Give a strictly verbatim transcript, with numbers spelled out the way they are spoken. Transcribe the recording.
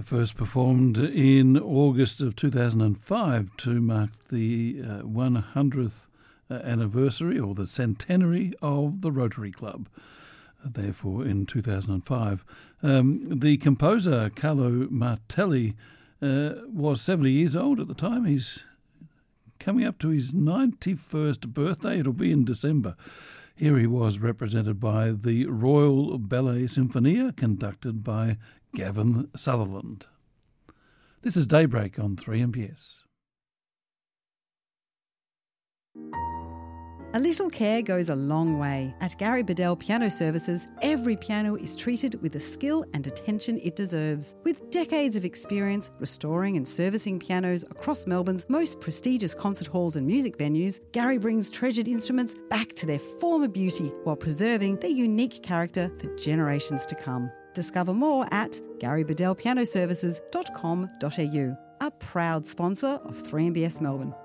first performed in August of two thousand five to mark the uh, one hundredth uh, anniversary or the centenary of the Rotary Club, uh, therefore in two thousand five. Um, the composer Carlo Martelli uh, was seventy years old at the time. He's coming up to his ninety-first birthday. It'll be in December. Here he was represented by the Royal Ballet Sinfonia, conducted by Gavin Sutherland. This is Daybreak on three M P S. A little care goes a long way. At Gary Bedell Piano Services, every piano is treated with the skill and attention it deserves. With decades of experience restoring and servicing pianos across Melbourne's most prestigious concert halls and music venues, Gary brings treasured instruments back to their former beauty while preserving their unique character for generations to come. Discover more at gary bedell piano services dot com dot a u, a proud sponsor of three M B S Melbourne.